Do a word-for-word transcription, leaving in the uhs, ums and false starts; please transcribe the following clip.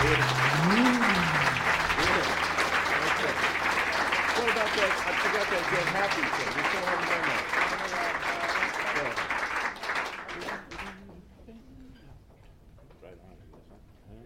It is. It is. Okay. What about that? I forgot that Get Happy thing. We still haven't done that.